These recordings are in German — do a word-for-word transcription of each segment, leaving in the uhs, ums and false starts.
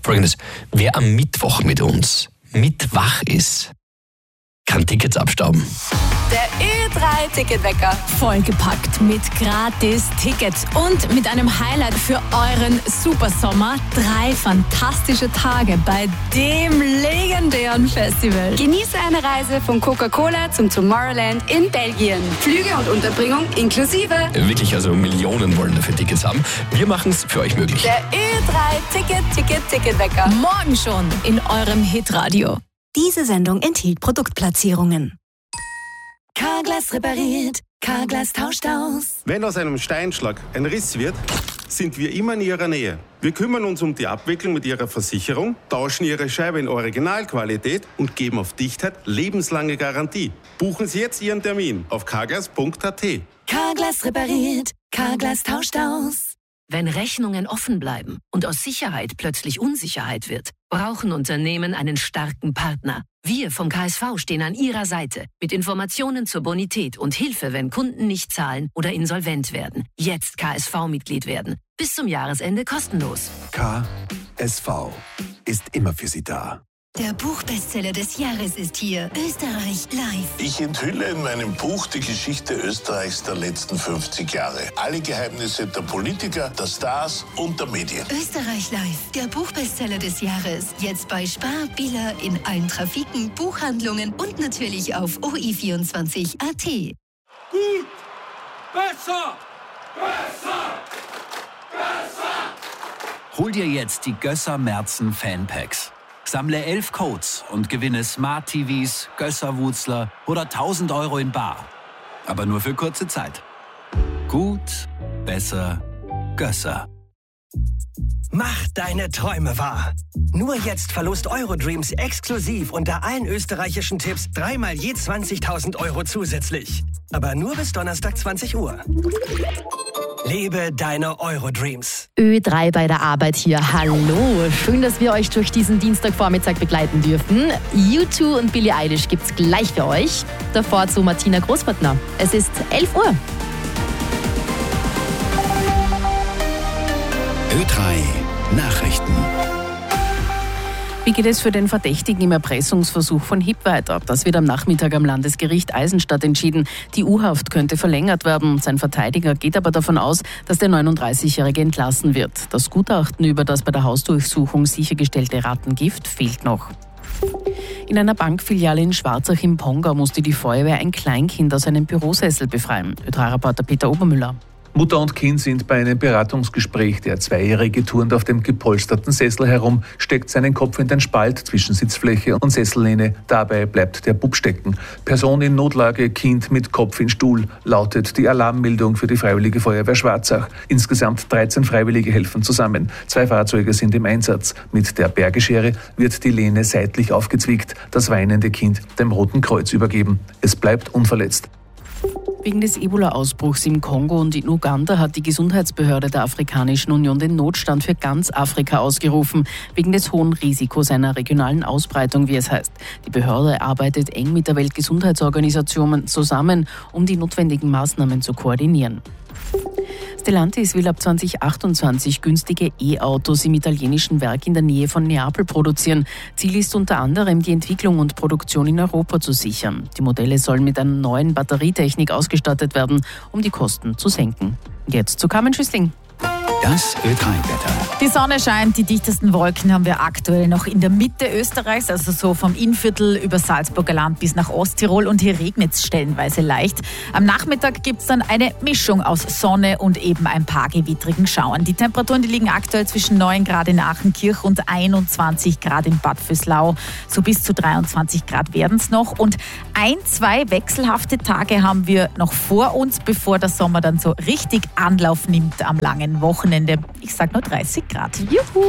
Folgendes, wer am Mittwoch mit uns mitwach ist, kann Tickets abstauben. Der Ö drei Ticketwecker. Vollgepackt mit Gratis-Tickets und mit einem Highlight für euren Supersommer. Drei fantastische Tage bei dem legendären Festival. Genieße eine Reise von Coca-Cola zum Tomorrowland in Belgien. Flüge und Unterbringung inklusive. Wirklich, also Millionen wollen dafür Tickets haben. Wir machen es für euch möglich. Der Ö drei Ticket, Ticket, Ticketwecker. Morgen schon in eurem Hitradio. Diese Sendung enthielt Produktplatzierungen. Carglass repariert, Carglass tauscht aus. Wenn aus einem Steinschlag ein Riss wird, sind wir immer in Ihrer Nähe. Wir kümmern uns um die Abwicklung mit Ihrer Versicherung, tauschen Ihre Scheibe in Originalqualität und geben auf Dichtheit lebenslange Garantie. Buchen Sie jetzt Ihren Termin auf carglass punkt a t. Carglass repariert, Carglass tauscht aus. Wenn Rechnungen offen bleiben und aus Sicherheit plötzlich Unsicherheit wird, brauchen Unternehmen einen starken Partner. Wir vom K S V stehen an Ihrer Seite mit Informationen zur Bonität und Hilfe, wenn Kunden nicht zahlen oder insolvent werden. Jetzt K S V-Mitglied werden. Bis zum Jahresende kostenlos. K S V ist immer für Sie da. Der Buchbestseller des Jahres ist hier. Österreich live. Ich enthülle in meinem Buch die Geschichte Österreichs der letzten fünfzig Jahre. Alle Geheimnisse der Politiker, der Stars und der Medien. Österreich live. Der Buchbestseller des Jahres. Jetzt bei Spar, Billa, in allen Trafiken, Buchhandlungen und natürlich auf O I vierundzwanzig Punkt a t. Gut! Besser! Besser! Besser! Hol dir jetzt die Gösser Märzen Fanpacks. Sammle elf Codes und gewinne Smart-T Vs, Gösser-Wutzler oder tausend Euro in bar. Aber nur für kurze Zeit. Gut, besser, Gösser. Mach deine Träume wahr. Nur jetzt Verlust Eurodreams exklusiv unter allen österreichischen Tipps dreimal je zwanzigtausend Euro zusätzlich. Aber nur bis Donnerstag zwanzig Uhr. Lebe deine Eurodreams. Ö drei bei der Arbeit hier. Hallo. Schön, dass wir euch durch diesen Dienstagvormittag begleiten dürfen. U zwei und Billie Eilish gibt's gleich für euch. Davor zu Martina Großpartner. Es ist elf Uhr. Ö drei Nachrichten. Wie geht es für den Verdächtigen im Erpressungsversuch von Hipp weiter? Das wird am Nachmittag am Landesgericht Eisenstadt entschieden. Die U-Haft könnte verlängert werden. Sein Verteidiger geht aber davon aus, dass der neununddreißigjährige entlassen wird. Das Gutachten über das bei der Hausdurchsuchung sichergestellte Rattengift fehlt noch. In einer Bankfiliale in Schwarzach im Ponga musste die Feuerwehr ein Kleinkind aus einem Bürosessel befreien. Ö drei Reporter Peter Obermüller. Mutter und Kind sind bei einem Beratungsgespräch. Der Zweijährige turnt auf dem gepolsterten Sessel herum, steckt seinen Kopf in den Spalt zwischen Sitzfläche und Sessellehne. Dabei bleibt der Bub stecken. Person in Notlage, Kind mit Kopf in Stuhl, lautet die Alarmmeldung für die Freiwillige Feuerwehr Schwarzach. Insgesamt dreizehn Freiwillige helfen zusammen. Zwei Fahrzeuge sind im Einsatz. Mit der Bergeschere wird die Lehne seitlich aufgezwickt, das weinende Kind dem Roten Kreuz übergeben. Es bleibt unverletzt. Wegen des Ebola-Ausbruchs im Kongo und in Uganda hat die Gesundheitsbehörde der Afrikanischen Union den Notstand für ganz Afrika ausgerufen, wegen des hohen Risikos einer regionalen Ausbreitung, wie es heißt. Die Behörde arbeitet eng mit der Weltgesundheitsorganisation zusammen, um die notwendigen Maßnahmen zu koordinieren. Stellantis will ab zwanzig achtundzwanzig günstige E-Autos im italienischen Werk in der Nähe von Neapel produzieren. Ziel ist unter anderem, die Entwicklung und Produktion in Europa zu sichern. Die Modelle sollen mit einer neuen Batterietechnik ausgestattet werden, um die Kosten zu senken. Jetzt zu Carmen Schüssling. Das Ö drei Wetter. Die Sonne scheint, die dichtesten Wolken haben wir aktuell noch in der Mitte Österreichs, also so vom Innviertel über Salzburger Land bis nach Osttirol, und hier regnet es stellenweise leicht. Am Nachmittag gibt es dann eine Mischung aus Sonne und eben ein paar gewittrigen Schauern. Die Temperaturen, die liegen aktuell zwischen neun Grad in Aachenkirch und einundzwanzig Grad in Bad Vöslau. So bis zu dreiundzwanzig Grad werden es noch, und ein, zwei wechselhafte Tage haben wir noch vor uns, bevor der Sommer dann so richtig Anlauf nimmt am langen Wochenende. Ich sag nur dreißig Grad. Juhu!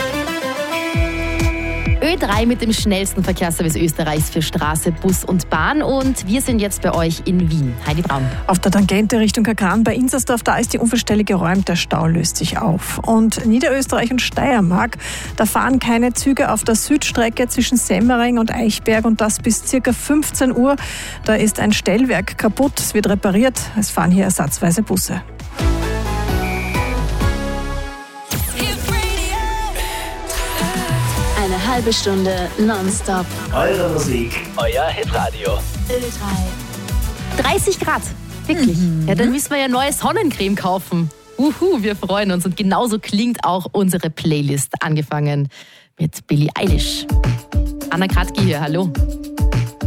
Ö drei mit dem schnellsten Verkehrsservice Österreichs für Straße, Bus und Bahn. Und wir sind jetzt bei euch in Wien. Heidi Braun. Auf der Tangente Richtung Kakran bei Inzersdorf, da ist die Unfallstelle geräumt, der Stau löst sich auf. Und Niederösterreich und Steiermark, da fahren keine Züge auf der Südstrecke zwischen Semmering und Eichberg, und das bis ca. fünfzehn Uhr. Da ist ein Stellwerk kaputt, es wird repariert, es fahren hier ersatzweise Busse. halbe Stunde nonstop. Eure Musik, euer Hitradio. Ö drei. dreißig Grad. Wirklich. Mhm. Ja, dann müssen wir ja neue Sonnencreme kaufen. Uhu, wir freuen uns. Und genauso klingt auch unsere Playlist. Angefangen mit Billie Eilish. Anna Kratki hier, hallo.